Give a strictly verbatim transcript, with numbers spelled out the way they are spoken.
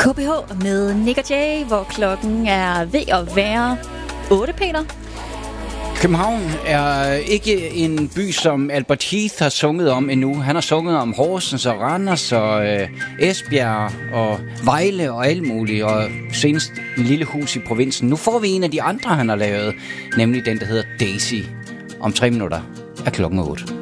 K B H med Nick og Jay, hvor klokken er ved at være otte, Peter. København er ikke en by, som Albert Heath har sunget om endnu. Han har sunget om Horsens og Randers og øh, Esbjerg og Vejle og alt muligt, og senest en lille hus i provinsen. Nu får vi en af de andre, han har lavet, nemlig den, der hedder Daisy. Om tre minutter er klokken otte.